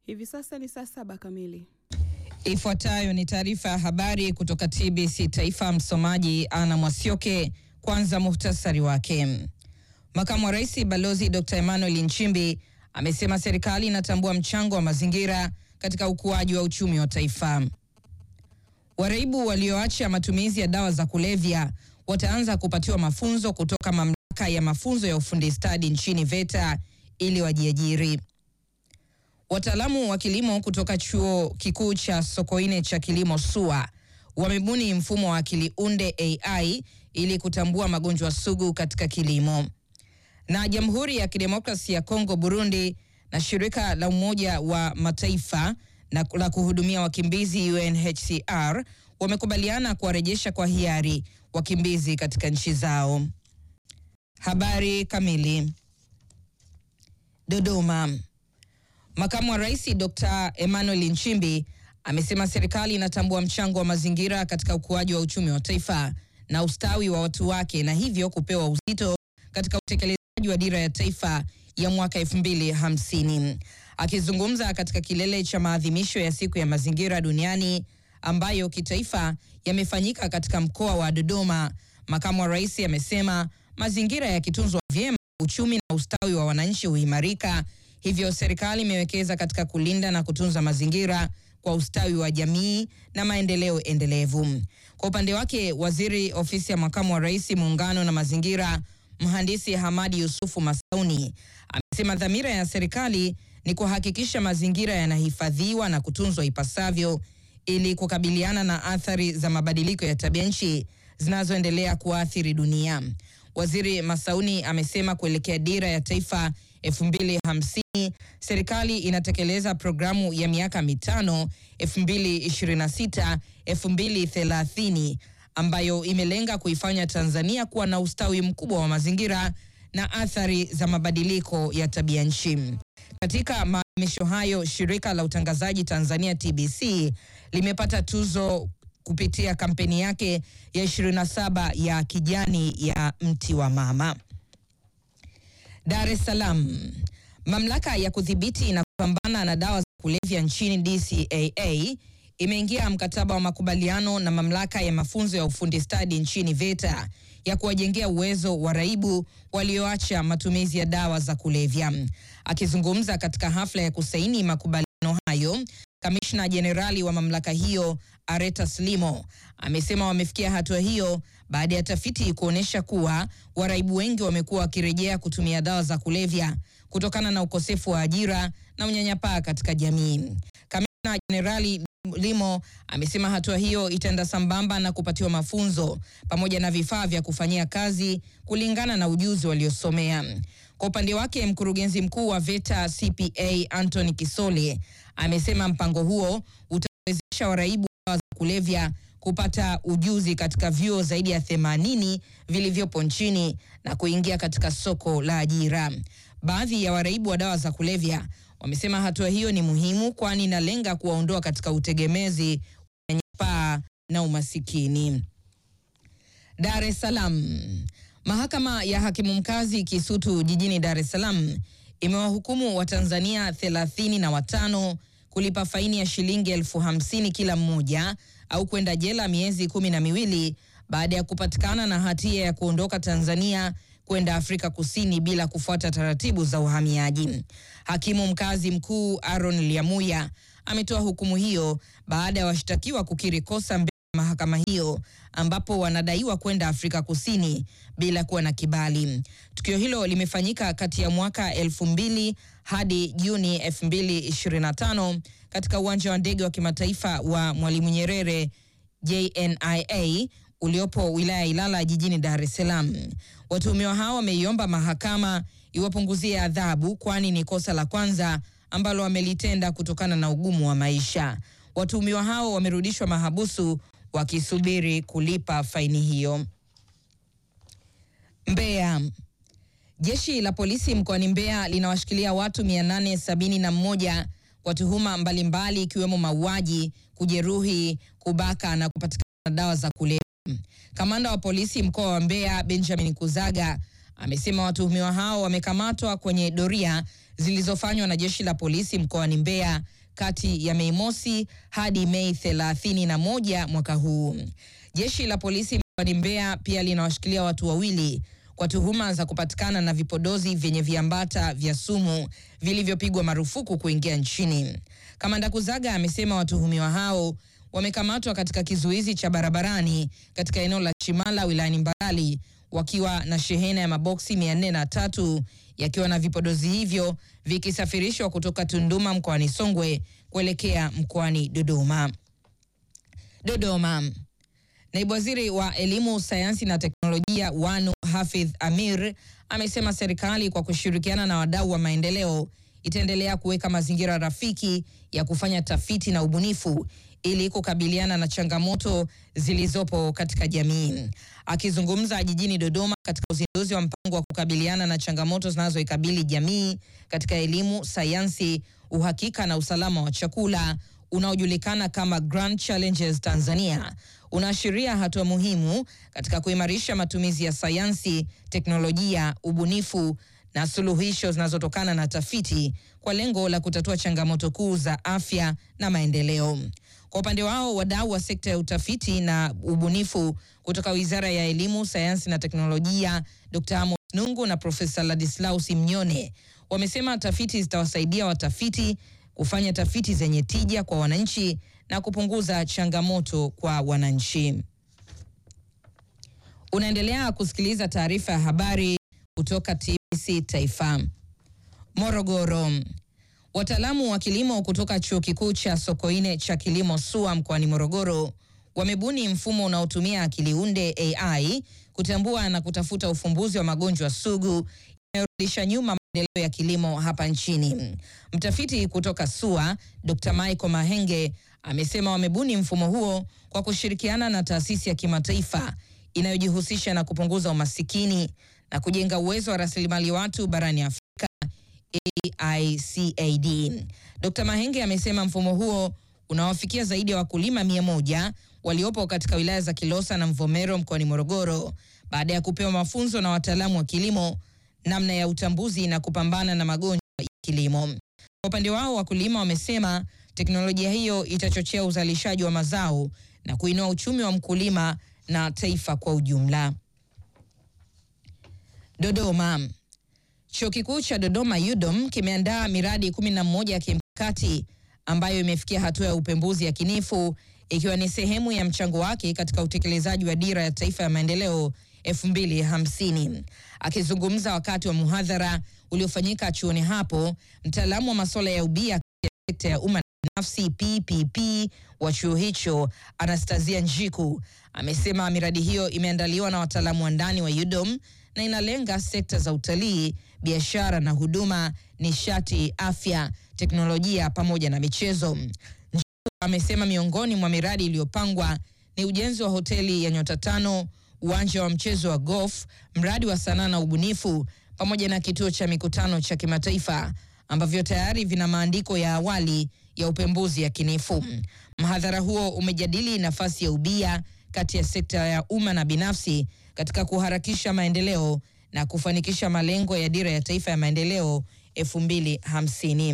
Hivi sasa ni saa 7 kamili. Ifuatayo ni taarifa ya habari kutoka TBC Taifa. Msomaji Ana Mwasioke. Kwanza muhtasari wake. Makamu wa Rais Balozi Dr. Emmanuel Nchimbi amesema serikali inatambua mchango wa mazingira katika ukuaji wa uchumi wa taifa. Waraibu walioacha matumizi ya dawa za kulevya wataanza kupatiwa mafunzo kutoka mamlaka ya mafunzo ya ufundi stadi nchini VETA ili wajiajiri. Wataalamu wa kilimo kutoka Chuo Kikuu cha Sokoine cha Kilimo SUA wamebuni mfumo wa akili unde AI ili kutambua magonjwa sugu katika kilimo. Na Jamhuri ya Kidemokrasia ya Kongo, Burundi na shirika la Umoja wa Mataifa na la kuhudumia wakimbizi UNHCR wamekubaliana kuwarejesha kwa hiari wakimbizi katika nchi zao. Habari kamili. Dodoma. Makamu wa Rais Dr. Emmanuel Nchimbi amesema serikali inatambua mchango wa mazingira katika ukuaji wa uchumi wa taifa na ustawi wa watu wake, na hivyo kupewa uzito katika utekelezaji wa dira ya taifa ya mwaka 2050. Akizungumza katika kilele cha maadhimisho ya siku ya mazingira duniani ambayo kitaifa yamefanyika katika mkoa wa Dodoma, makamu wa rais amesema mazingira yakitunzwa vyema, uchumi na ustawi wa wananchi huimarika. Hivyo serikali imewekeza katika kulinda na kutunza mazingira kwa ustawi wa jamii na maendeleo endelevu. Kwa upande wake, waziri ofisi ya makamu wa rais muungano na mazingira, mhandisi Hamadi Yusufu Masauni amesema dhamira ya serikali ni kuhakikisha mazingira yanahifadhiwa na kutunzwa ipasavyo ili kukabiliana na athari za mabadiliko ya tabia nchi zinazoendelea kuathiri dunia. Waziri Masauni amesema kuelekea dira ya taifa 2050 serikali inatekeleza programu ya miaka mitano 2026-2030 ambayo imelenga kuifanya Tanzania kuwa na ustawi mkubwa wa mazingira na athari za mabadiliko ya tabia nchi. Katika maadhimisho hayo, shirika la utangazaji Tanzania TBC limepata tuzo kupitia kampeni yake ya 27 ya kijani ya mti wa mama. Dar es Salaam. Mamlaka ya kudhibiti na kupambana na dawa za kulevya nchini DCAA imeingia mkataba wa makubaliano na mamlaka ya mafunzo ya ufundi stadi nchini VETA ya kuwajengea uwezo waraibu walioacha matumizi ya dawa za kulevya. Akizungumza katika hafla ya kusaini makubaliano hayo, Kamishna Jenerali wa mamlaka hiyo Areta Slimo amesema wamefikia hatua hiyo baada ya tafiti kuonesha kuwa waraibu wengi wamekuwa wakirejea kutumia dawa za kulevya kutokana na ukosefu wa ajira na unyanyapaa katika jamii. Kamishna Jenerali Limo amesema hatua hiyo itaenda sambamba na kupatiwa mafunzo pamoja na vifaa vya kufanyia kazi kulingana na ujuzi waliosomea. Kwa upande wake, mkurugenzi mkuu wa VETA CPA Anthony Kisole amesema mpango huo utawezesha waraibu wa dawa za kulevya kupata ujuzi katika vyuo zaidi ya 80 vilivyopo nchini na kuingia katika soko la ajira. Baadhi ya waraibu wa dawa za kulevya wamesema hatua hiyo ni muhimu kwani inalenga kuwaondoa katika utegemezi, unyanyapaa na umasikini. Dar es Salaam. Mahakama ya hakimu mkazi Kisutu jijini Dar es Salaam imewahukumu Watanzania 35 kulipa faini ya shilingi 50,000 kila mmoja au kwenda jela miezi 12 baada ya kupatikana na hatia ya kuondoka Tanzania kwenda Afrika Kusini bila kufuata taratibu za uhamiaji. Hakimu mkazi mkuu Aaron Liamuya ametoa hukumu hiyo baada ya washtakiwa kukiri kosa mbele ya mahakama hiyo ambapo wanadaiwa kwenda Afrika Kusini bila kuwa na kibali. Tukio hilo limefanyika kati ya mwaka 2000 hadi Juni 2025 katika uwanja wa ndege wa kimataifa wa Mwalimu Nyerere JNIA uliopo wilaya Ilala jijini Dar es Salaam. Watuhumiwa hao wameiomba mahakama iwapunguzie adhabu kwani ni kosa la kwanza ambalo wamelitenda kutokana na ugumu wa maisha. Watuhumiwa hao wamerudishwa mahabusu wakisubiri kulipa faini hiyo. Mbeya. Jeshi la polisi mkoani Mbeya linawashikilia watu 871 kwa tuhuma mbalimbali ikiwemo mauaji, kujeruhi, kubaka na kupatikana na dawa za kulevya. Kamanda wa polisi mkoa wa Mbeya Benjamin Kuzaga amesema watuhumiwa hao wamekamatwa kwenye doria zilizofanywa na jeshi la polisi mkoani Mbeya kati ya Mei Mosi hadi Mei 31 mwaka huu. Jeshi la polisi mkoani Mbeya pia linawashikilia watu wawili kwa tuhuma za kupatikana na vipodozi vyenye viambata vya sumu vilivyopigwa marufuku kuingia nchini. Kamanda Kuzaga amesema watuhumiwa hao wamekamatwa katika kizuizi cha barabarani katika eneo la Chimala wilayani Mbarali wakiwa na shehena ya maboksi 403 yakiwa na vipodozi hivyo vikisafirishwa kutoka Tunduma mkoani Songwe kuelekea mkoani Dodoma. Naibu Waziri wa Elimu, Sayansi na Teknolojia Wanu Hafidh Amir amesema serikali kwa kushirikiana na wadau wa maendeleo itaendelea kuweka mazingira rafiki ya kufanya tafiti na ubunifu ili kukabiliana na changamoto zilizopo katika jamii. Akizungumza jijini Dodoma katika uzinduzi wa mpango wa kukabiliana na changamoto zinazoikabili jamii katika elimu, sayansi, uhakika na usalama wa chakula unaojulikana kama Grand Challenges Tanzania, unaashiria hatua muhimu katika kuimarisha matumizi ya sayansi, teknolojia, ubunifu na suluhisho zinazotokana na tafiti kwa lengo la kutatua changamoto kuu za afya na maendeleo. Kwa upande wao, wadau wa sekta ya utafiti na ubunifu kutoka Wizara ya Elimu, Sayansi na Teknolojia, Dr. Amos Nungu na Profesa Ladislaus Mnyone wamesema tafiti zitawasaidia watafiti kufanya tafiti zenye tija kwa wananchi na kupunguza changamoto kwa wananchi. Unaendelea kusikiliza taarifa ya habari kutoka TBC Taifa. Morogoro. Wataalamu wa kilimo kutoka Chuo Kikuu cha Sokoine cha Kilimo SUA mkoani Morogoro wamebuni mfumo unaotumia akili unde AI kutambua na kutafuta ufumbuzi wa magonjwa sugu yanayorudisha nyuma maendeleo ya kilimo hapa nchini. Mtafiti kutoka SUA, Dr. Michael Mahenge, amesema wamebuni mfumo huo kwa kushirikiana na taasisi ya kimataifa inayojihusisha na kupunguza umasikini na kujenga uwezo wa rasilimali watu barani Afrika, AICAD. Dr. Mahenge amesema mfumo huo unawafikia zaidi ya wakulima 100 waliopo katika wilaya za Kilosa na Mvomero mkoani Morogoro baada ya kupewa mafunzo na wataalamu wa kilimo namna ya utambuzi na kupambana na magonjwa ya kilimo. Kwa upande wao, wakulima wamesema teknolojia hiyo itachochea uzalishaji wa mazao na kuinua uchumi wa mkulima na taifa kwa ujumla. Dodoma. Chuo Kikuu cha Dodoma UDOM kimeandaa miradi 11 ya kimkakati ambayo imefikia hatua ya upembuzi yakinifu ikiwa ni sehemu ya mchango wake katika utekelezaji wa dira ya taifa ya maendeleo 2050. Akizungumza wakati wa muhadhara uliofanyika chuoni hapo, mtaalamu wa masuala ya ubia ya sekta ya umma binafsi PPP wa chuo hicho, Anastasia Njiku, amesema miradi hiyo imeandaliwa na wataalamu wa ndani wa UDOM na inalenga sekta za utalii, biashara na huduma, nishati, afya, teknolojia pamoja na michezo. Njiku amesema miongoni mwa miradi iliyopangwa ni ujenzi wa hoteli ya nyota 5, uwanja wa mchezo wa golf, mradi wa sanaa na ubunifu pamoja na kituo cha mikutano cha kimataifa ambavyo tayari vina maandiko ya awali ya upembuzi yakinifu. Mhadhara huo umejadili nafasi ya ubia kati ya sekta ya umma na binafsi katika kuharakisha maendeleo na kufanikisha malengo ya dira ya taifa ya maendeleo 2050.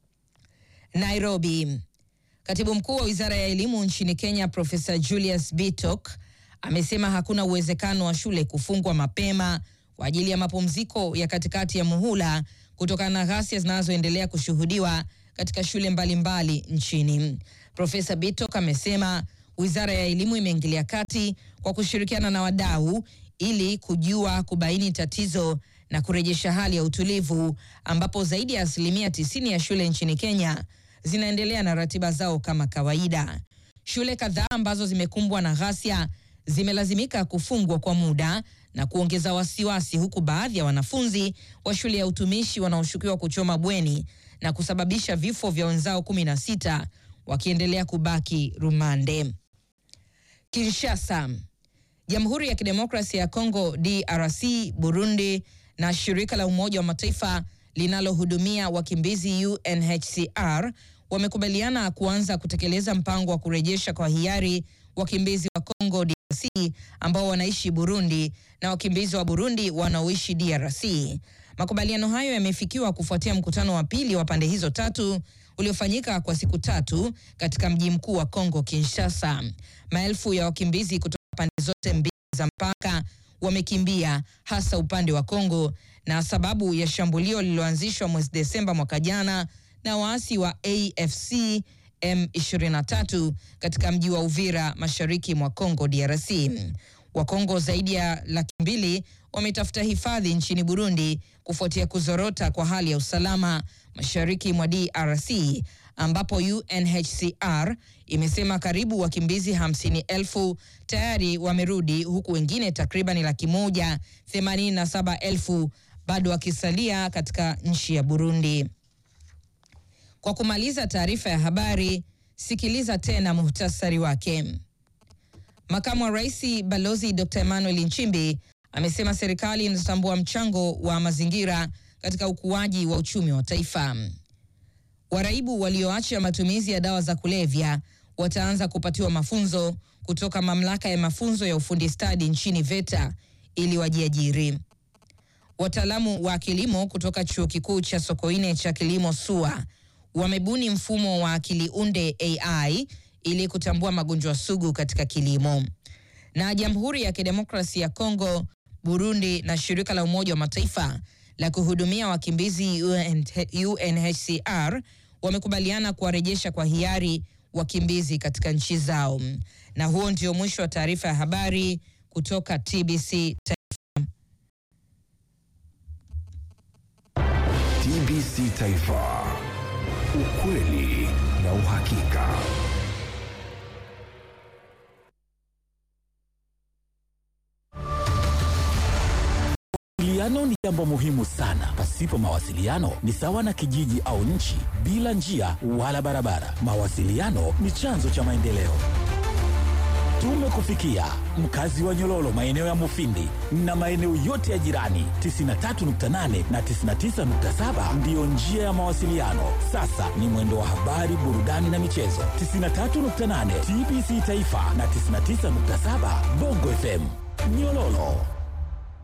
Nairobi. Katibu mkuu wa Wizara ya Elimu nchini Kenya, Profesa Julius Bitok, amesema hakuna uwezekano wa shule kufungwa mapema kwa ajili ya mapumziko ya katikati ya muhula kutokana na ghasia zinazoendelea kushuhudiwa katika shule mbalimbali nchini. Profesa Bitok amesema Wizara ya Elimu imeingilia kati kwa kushirikiana na wadau ili kubaini tatizo na kurejesha hali ya utulivu, ambapo zaidi ya 90% ya shule nchini Kenya zinaendelea na ratiba zao kama kawaida. Shule kadhaa ambazo zimekumbwa na ghasia zimelazimika kufungwa kwa muda na kuongeza wasiwasi, huku baadhi ya wanafunzi wa shule ya utumishi wanaoshukiwa kuchoma bweni na kusababisha vifo vya wenzao 16 wakiendelea kubaki rumande. Kinshasa. Jamhuri ya Kidemokrasia ya Kongo DRC, Burundi na shirika la Umoja wa Mataifa linalohudumia wakimbizi UNHCR wamekubaliana kuanza kutekeleza mpango wa kurejesha kwa hiari wakimbizi wa Kongo DRC ambao wanaishi Burundi na wakimbizi wa Burundi wanaoishi DRC. Makubaliano hayo yamefikiwa kufuatia mkutano wa pili wa pande hizo tatu uliofanyika kwa siku 3 katika mji mkuu wa Kongo Kinshasa. Maelfu ya wakimbizi kutoka pande zote mbili za mpaka wamekimbia, hasa upande wa Kongo, na sababu ya shambulio lililoanzishwa mwezi Desemba mwaka jana na waasi wa AFC M23 katika mji wa Uvira, mashariki mwa Kongo DRC. Wakongo zaidi ya 200,000 wametafuta hifadhi nchini Burundi kufuatia kuzorota kwa hali ya usalama mashariki mwa DRC, ambapo UNHCR imesema karibu wakimbizi 50,000 tayari wamerudi, huku wengine takriban 187,000 bado wakisalia katika nchi ya Burundi. Kwa kumaliza taarifa ya habari, sikiliza tena muhtasari wake. Makamu wa Rais Balozi Dr. Emmanuel Nchimbi amesema serikali inatambua mchango wa mazingira katika ukuaji wa uchumi wa taifa. Waraibu walioacha matumizi ya dawa za kulevya wataanza kupatiwa mafunzo kutoka mamlaka ya mafunzo ya ufundi stadi nchini VETA ili wajiajiri. Wataalamu wa kilimo kutoka Chuo Kikuu cha Sokoine cha Kilimo SUA wamebuni mfumo wa akili unde AI ili kutambua magonjwa sugu katika kilimo. Na Jamhuri ya Kidemokrasia ya Kongo, Burundi na shirika la Umoja wa Mataifa la kuhudumia wakimbizi UNHCR wamekubaliana kuwarejesha kwa hiari wakimbizi katika nchi zao. Na huo ndio mwisho wa taarifa ya habari kutoka TBC Taifa. TBC Taifa. Ukweli na uhakika. Mawasiliano ni jambo muhimu sana. Pasipo mawasiliano ni sawa na kijiji au nchi bila njia wala barabara. Mawasiliano ni chanzo cha maendeleo. Tumekufikia mkazi wa Nyololo, maeneo ya Mufindi na maeneo yote ya jirani. 93.8 na 99.7 ndiyo njia ya mawasiliano. Sasa ni mwendo wa habari, burudani na michezo. 93.8 TBC Taifa na 99.7 Bongo FM Nyololo.